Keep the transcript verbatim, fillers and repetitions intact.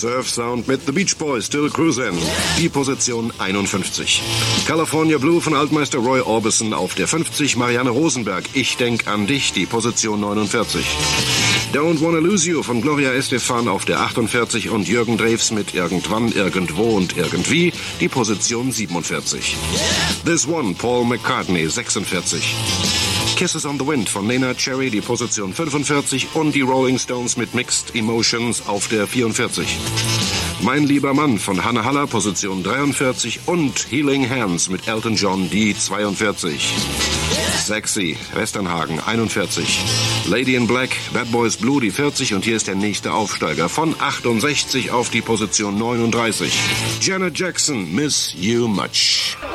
Surf Sound mit The Beach Boys, Still Cruisin', die Position einundfünfzig. California Blue von Altmeister Roy Orbison auf der fünfzig, Marianne Rosenberg, Ich denk an dich, die Position neunundvierzig. Don't Wanna Lose You von Gloria Estefan auf der achtundvierzig und Jürgen Drews mit Irgendwann, Irgendwo und Irgendwie, die Position siebenundvierzig. This One, Paul McCartney, sechsundvierzig. Kisses on the Wind von Neneh Cherry, die Position fünfundvierzig und die Rolling Stones mit Mixed Emotions auf der vierundvierzig. Mein lieber Mann von Hanne Haller, Position dreiundvierzig und Healing Hands mit Elton John, die zweiundvierzig. Sexy, Westernhagen, einundvierzig. Lady in Black, Bad Boys Blue, die vierzig und hier ist der nächste Aufsteiger von achtundsechzig auf die Position neununddreißig. Janet Jackson, Miss You Much.